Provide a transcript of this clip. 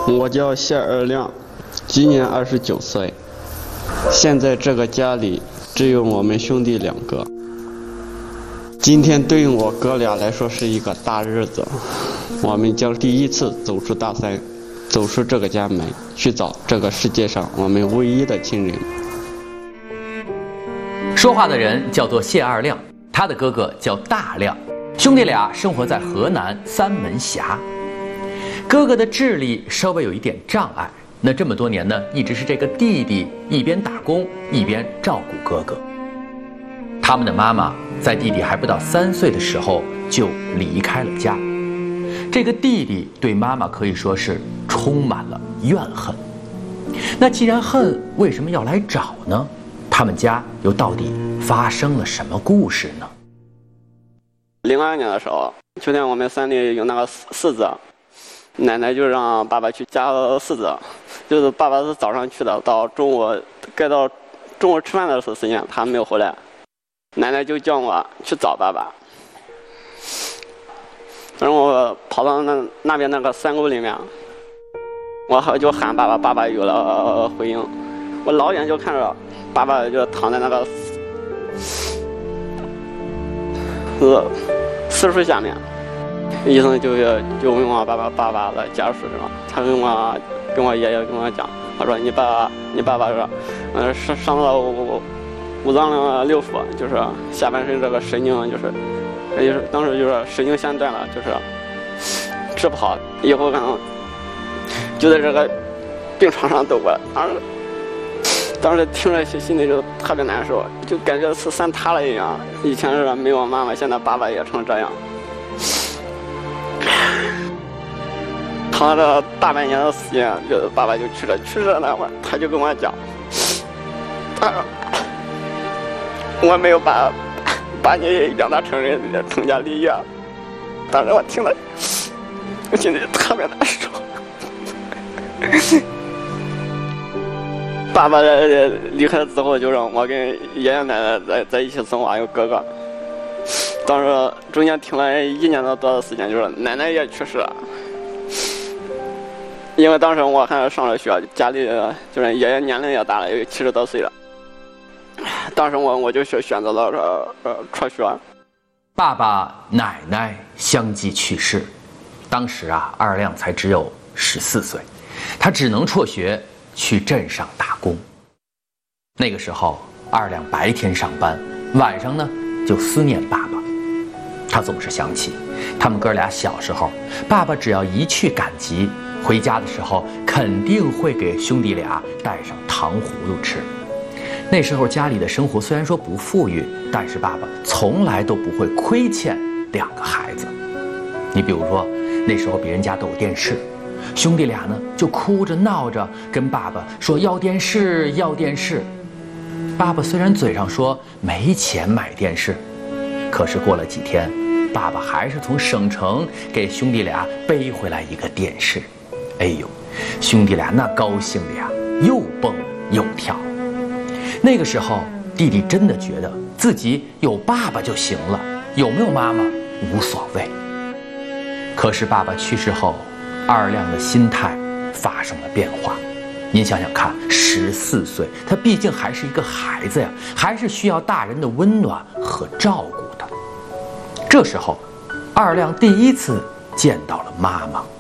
我叫谢二亮，今年29岁。现在这个家里只有我们兄弟2个。今天对于我哥俩来说是一个大日子，我们将第一次走出大山，走出这个家门，去找这个世界上我们唯一的亲人。 说话的人叫做谢二亮，他的哥哥叫大亮，兄弟俩生活在河南三门峡。哥哥的智力稍微有一点障碍，那这么多年呢，一直是这个弟弟一边打工一边照顾哥哥。他们的妈妈在弟弟还不到3岁的时候就离开了家，这个弟弟对妈妈可以说是充满了怨恨。那既然恨，为什么要来找呢？他们家又到底发生了什么故事呢 ？02年的时候，秋天我们山里有那个柿子，奶奶就让爸爸去夹柿子，就是爸爸是早上去的，到中午该到中午吃饭的时间他没有回来，奶奶就叫我去找爸爸。然后我跑到那边那个山沟里面，我就喊爸爸，爸爸有了回应。我老远就看着爸爸就躺在那个柿树下面，医生就问我爸爸的家属是吧？他跟我爷爷跟我讲，他说你爸爸是伤到五脏六腑，就是下半身这个神经就是当时就是神经线断了，就是治不好，以后可能就在这个病床上度过。当时听着心里就特别难受，就感觉是山塌了一样。以前是没有妈妈，现在爸爸也成这样。躺了大半年的时间，就是爸爸就去世那会儿，他就跟我讲，他说我没有把你养大成人，成家立业。当时我听了，我心里特别难受。爸爸离开之后，就让我跟爷爷奶奶在一起生活，还有哥哥。当时中间停了1年多的时间，就是奶奶也去世了。因为当时我还上了学，家里就是爷爷年龄也大了，有70多岁了。当时我就选择了辍学。 爸爸奶奶相继去世，当时二亮才只有14岁，他只能辍学去镇上打工。那个时候二亮白天上班，晚上呢就思念爸爸。他总是想起他们哥俩小时候，爸爸只要一去赶集，回家的时候肯定会给兄弟俩带上糖葫芦吃。那时候家里的生活虽然说不富裕，但是爸爸从来都不会亏欠2个孩子。你比如说那时候别人家都有电视，兄弟俩呢就哭着闹着跟爸爸说要电视要电视。爸爸虽然嘴上说没钱买电视，可是过了几天，爸爸还是从省城给兄弟俩背回来一个电视。哎呦，兄弟俩那高兴的呀，又蹦又跳。那个时候弟弟真的觉得自己有爸爸就行了，有没有妈妈无所谓。可是爸爸去世后，二亮的心态发生了变化。您想想看，14岁，他毕竟还是一个孩子呀，还是需要大人的温暖和照顾的。这时候二亮第一次见到了妈妈。